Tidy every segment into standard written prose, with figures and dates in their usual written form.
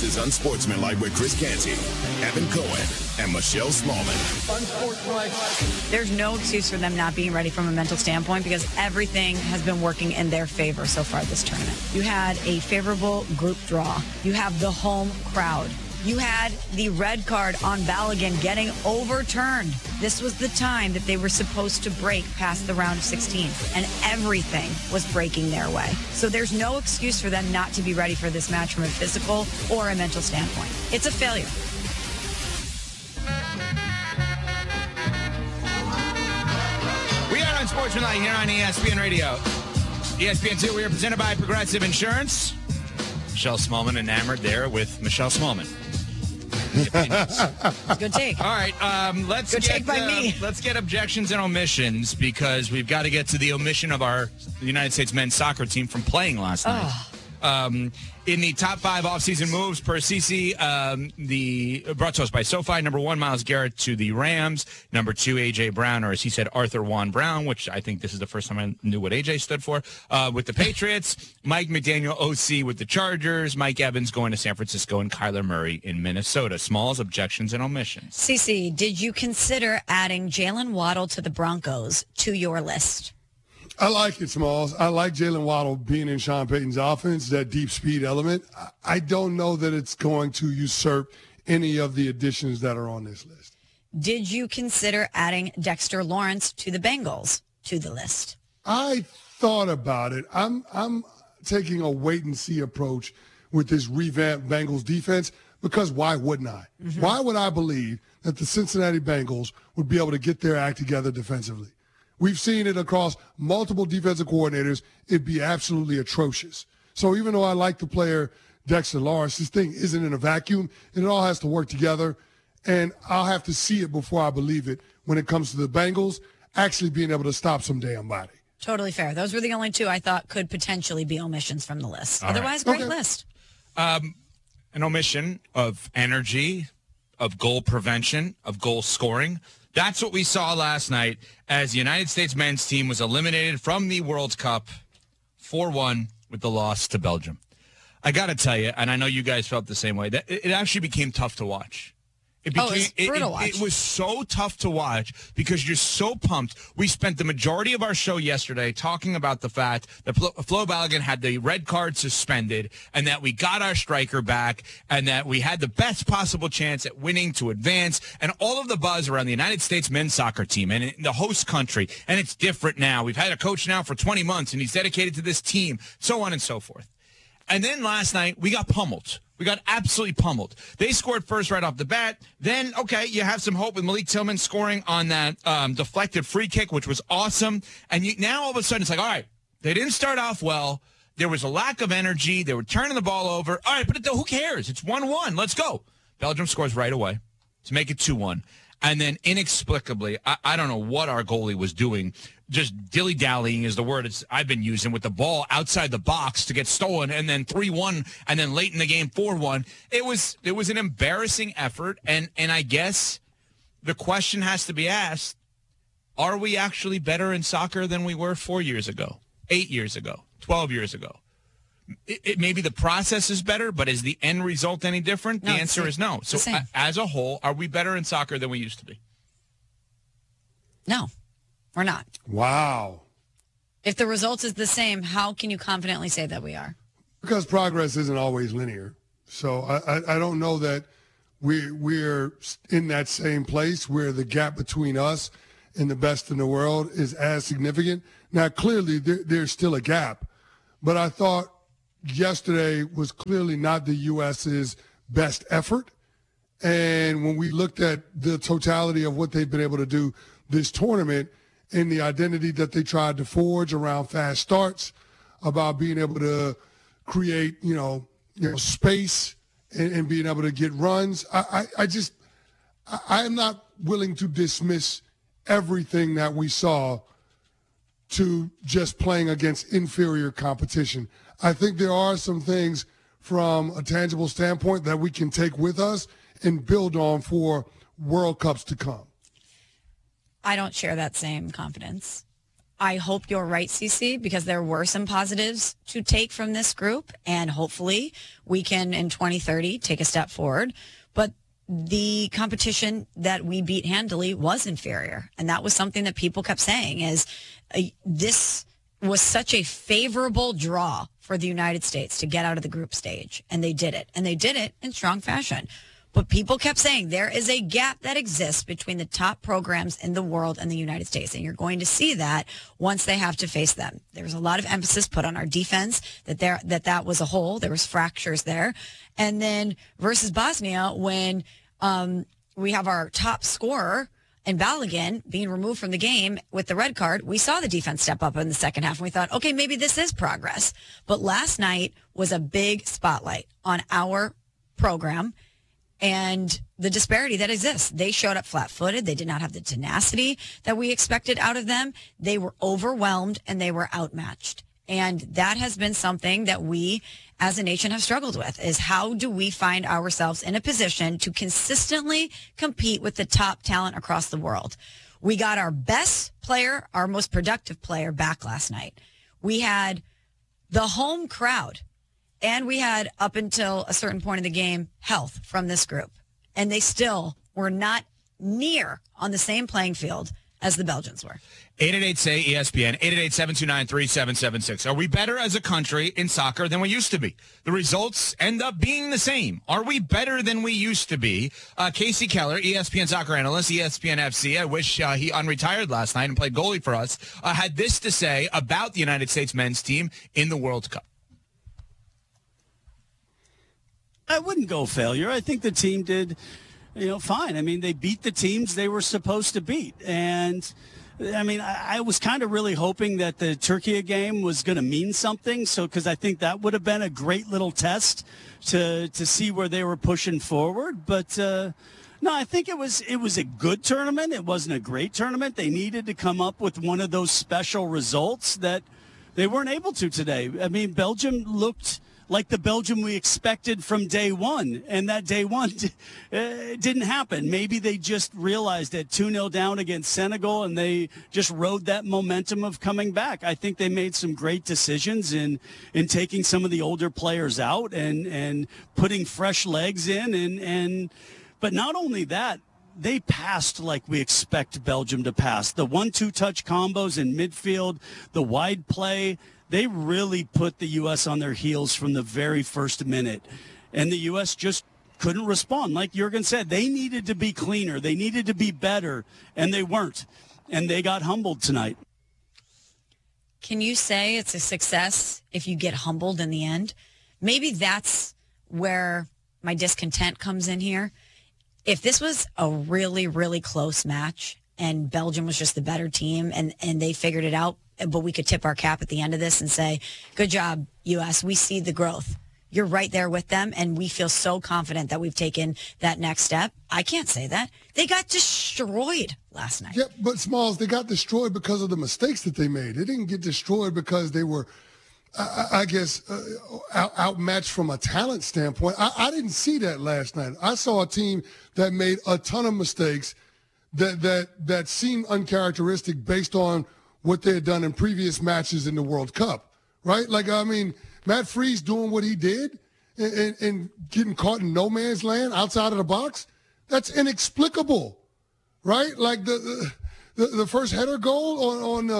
is Unsportsmanlike with Chris Canty, Evan Cohen, and Michelle Smallman. There's no excuse for them not being ready from a mental standpoint because everything has been working in their favor so far this tournament. You had a favorable group draw. You have the home crowd. You had the red card on Balogun getting overturned. This was the time that they were supposed to break past the round of 16, and everything was breaking their way. So there's no excuse for them not to be ready for this match from a physical or a mental standpoint. It's a failure. We are Unsportsmanlike here on ESPN Radio. ESPN2, we are presented by Progressive Insurance. Michelle Smallman enamored there with Michelle Smallman. Good take. All right, let's get objections and omissions because we've got to get to the omission of our United States men's soccer team from playing last night. In the top 5 offseason moves per CC, brought to us by SoFi. Number 1, Myles Garrett to the Rams. Number 2, A.J. Brown, or as he said, Arthur Juan Brown, which I think this is the first time I knew what A.J. stood for, with the Patriots. Mike McDaniel, OC, with the Chargers. Mike Evans going to San Francisco, and Kyler Murray in Minnesota. Smalls, objections, and omissions. CC, did you consider adding Jalen Waddle to the Broncos to your list? I like it, Smalls. I like Jalen Waddle being in Sean Payton's offense, that deep speed element. I don't know that it's going to usurp any of the additions that are on this list. Did you consider adding Dexter Lawrence to the Bengals to the list? I thought about it. I'm taking a wait-and-see approach with this revamped Bengals defense because why wouldn't I? Mm-hmm. Why would I believe that the Cincinnati Bengals would be able to get their act together defensively? We've seen it across multiple defensive coordinators. It'd be absolutely atrocious. So even though I like the player Dexter Lawrence, this thing isn't in a vacuum, and it all has to work together. And I'll have to see it before I believe it when it comes to the Bengals actually being able to stop some damn body. Totally fair. Those were the only 2 I thought could potentially be omissions from the list. All Otherwise, right. great list. An omission of energy, of goal prevention, of goal scoring. That's what we saw last night as the United States men's team was eliminated from the World Cup 4-1 with the loss to Belgium. I got to tell you, and I know you guys felt the same way, that it actually became tough to watch. It was so tough to watch because you're so pumped. We spent the majority of our show yesterday talking about the fact that Flo Balogun had the red card suspended and that we got our striker back and that we had the best possible chance at winning to advance and all of the buzz around the United States men's soccer team and the host country. And it's different now. We've had a coach now for 20 months and he's dedicated to this team, so on and so forth. And then last night, we got pummeled. We got absolutely pummeled. They scored first right off the bat. Then, okay, you have some hope with Malik Tillman scoring on that deflected free kick, which was awesome. And now all of a sudden it's like, all right, they didn't start off well. There was a lack of energy. They were turning the ball over. All right, but who cares? It's 1-1. Let's go. Belgium scores right away to make it 2-1. And then inexplicably, I don't know what our goalie was doing. Just dilly-dallying is the word I've been using with the ball outside the box to get stolen, and then 3-1, and then late in the game 4-1. It was an embarrassing effort, and I guess the question has to be asked, are we actually better in soccer than we were 4 years ago, 8 years ago, 12 years ago? Maybe the process is better, but is the end result any different? The answer is no. So as a whole, are we better in soccer than we used to be? No, we're not. Wow. If the result is the same, how can you confidently say that we are? Because progress isn't always linear. So I don't know that we're in that same place where the gap between us and the best in the world is as significant. Now, clearly, there's still a gap. But I thought yesterday was clearly not the U.S.'s best effort. And when we looked at the totality of what they've been able to do this tournament and the identity that they tried to forge around fast starts, about being able to create, space and being able to get runs, I am not willing to dismiss everything that we saw to just playing against inferior competition. I think there are some things from a tangible standpoint that we can take with us and build on for World Cups to come. I don't share that same confidence. I hope you're right, CC, because there were some positives to take from this group, and hopefully we can, in 2030, take a step forward. But the competition that we beat handily was inferior, and that was something that people kept saying is this was such a favorable draw for the United States to get out of the group stage, and they did it, and they did it in strong fashion. But people kept saying there is a gap that exists between the top programs in the world and the United States. And you're going to see that once they have to face them. There's a lot of emphasis put on our defense, that was a hole. There was fractures there. And then versus Bosnia, when we have our top scorer and Balogun being removed from the game with the red card, we saw the defense step up in the second half. And we thought, okay, maybe this is progress. But last night was a big spotlight on our program and the disparity that exists. They showed up flat-footed. They did not have the tenacity that we expected out of them. They were overwhelmed and they were outmatched. And that has been something that we as a nation have struggled with, is how do we find ourselves in a position to consistently compete with the top talent across the world? We got our best player, our most productive player back last night. We had the home crowd. And we had, up until a certain point in the game, health from this group. And they still were not near on the same playing field as the Belgians were. 888-SAY-ESPN, 888-729-3776. Are we better as a country in soccer than we used to be? The results end up being the same. Are we better than we used to be? Casey Keller, ESPN soccer analyst, ESPN FC, I wish he unretired last night and played goalie for us, had this to say about the United States men's team in the World Cup. I wouldn't go failure. I think the team did, fine. I mean, they beat the teams they were supposed to beat. And, I mean, I was kind of really hoping that the Turkey game was going to mean something. So, because I think that would have been a great little test to see where they were pushing forward. But, no, I think it was a good tournament. It wasn't a great tournament. They needed to come up with one of those special results that they weren't able to today. I mean, Belgium looked like the Belgium we expected from day one, and that day one didn't happen. Maybe they just realized that 2-0 down against Senegal, and they just rode that momentum of coming back. I think they made some great decisions in taking some of the older players out and putting fresh legs in, but not only that, they passed like we expect Belgium to pass. The 1-2 touch combos in midfield, the wide play, they really put the U.S. on their heels from the very first minute. And the U.S. just couldn't respond. Like Jurgen said, they needed to be cleaner. They needed to be better, and they weren't. And they got humbled tonight. Can you say it's a success if you get humbled in the end? Maybe that's where my discontent comes in here. If this was a really, really close match and Belgium was just the better team and they figured it out, but we could tip our cap at the end of this and say, good job, U.S. We see the growth. You're right there with them, and we feel so confident that we've taken that next step. I can't say that. They got destroyed last night. Yeah, but Smalls, they got destroyed because of the mistakes that they made. They didn't get destroyed because they were, I guess, outmatched from a talent standpoint. I didn't see that last night. I saw a team that made a ton of mistakes that seemed uncharacteristic based on what they had done in previous matches in the World Cup, right? Like, I mean, Matt Freese doing what he did and getting caught in no man's land outside of the box, that's inexplicable, right? Like the first header goal on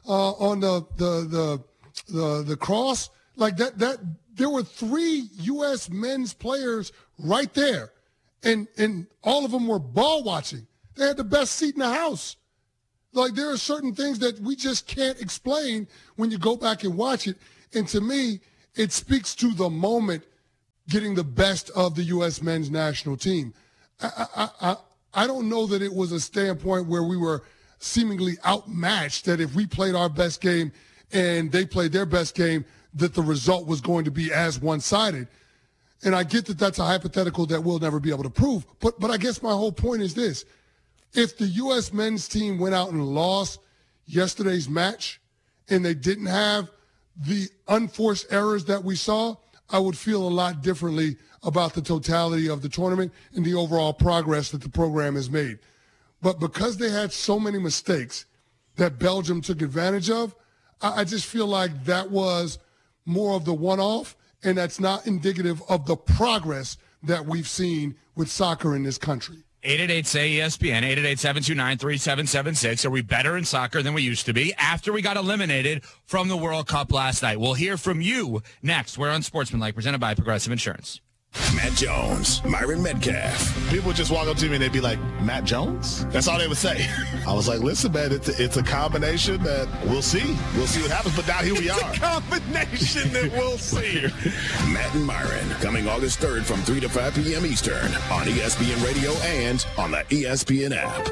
the cross, like that there were 3 U.S. men's players right there, and all of them were ball watching. They had the best seat in the house. Like, there are certain things that we just can't explain when you go back and watch it. And to me, it speaks to the moment getting the best of the U.S. men's national team. I don't know that it was a standpoint where we were seemingly outmatched, that if we played our best game and they played their best game, that the result was going to be as one-sided. And I get that that's a hypothetical that we'll never be able to prove. But I guess my whole point is this. If the U.S. men's team went out and lost yesterday's match and they didn't have the unforced errors that we saw, I would feel a lot differently about the totality of the tournament and the overall progress that the program has made. But because they had so many mistakes that Belgium took advantage of. I just feel like that was more of the one-off, and that's not indicative of the progress that we've seen with soccer in this country. 888-SAY-ESPN, 888-729-3776. Are we better in soccer than we used to be after we got eliminated from the World Cup last night? We'll hear from you next. We're on Sportsmanlike, presented by Progressive Insurance. Matt Jones, Myron Metcalf. People would just walk up to me and they'd be like, Matt Jones? That's all they would say. I was like, listen, man, it's a combination that we'll see. We'll see what happens. But now here we are. It's a combination that we'll see. Matt and Myron, coming August 3rd from 3 to 5 p.m. Eastern on ESPN Radio and on the ESPN app.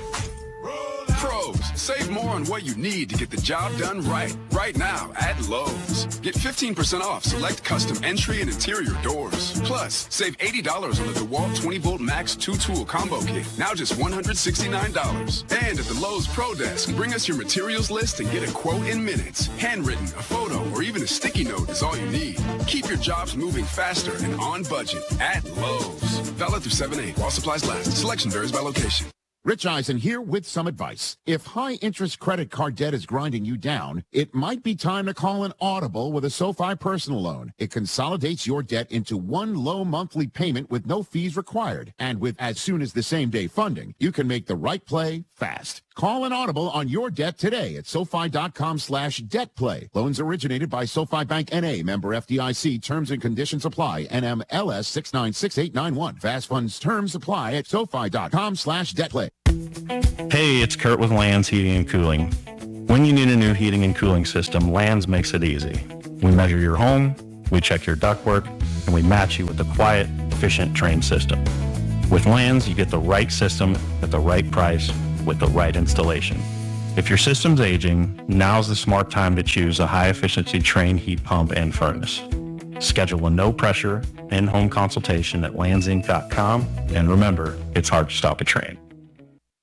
Pros, save more on what you need to get the job done right now at Lowe's. Get 15% off select custom entry and interior doors. Plus, save $80 on the DeWalt 20-volt Max 2-tool combo kit, now just $169. And at the Lowe's Pro Desk, bring us your materials list and get a quote in minutes. Handwritten, a photo, or even a sticky note is all you need. Keep your jobs moving faster and on budget at Lowe's. Valid through 7/8 while supplies last. Selection varies by location. Rich Eisen here with some advice. If high-interest credit card debt is grinding you down, it might be time to call an Audible with a SoFi personal loan. It consolidates your debt into one low monthly payment with no fees required. And with as soon as the same-day funding, you can make the right play fast. Call an Audible on your debt today at SoFi.com/debtplay. Loans originated by SoFi Bank N.A., member FDIC. Terms and conditions apply. NMLS 696891. Fast funds terms apply at SoFi.com/debtplay. Hey, it's Kurt with Lands Heating and Cooling. When you need a new heating and cooling system, Lands makes it easy. We measure your home, we check your ductwork, and we match you with a quiet, efficient, trained system. With Lands, you get the right system at the right price with the right installation. If your system's aging, now's the smart time to choose a high-efficiency trained heat pump and furnace. Schedule a no-pressure in-home consultation at landsinc.com. And remember, it's hard to stop a train.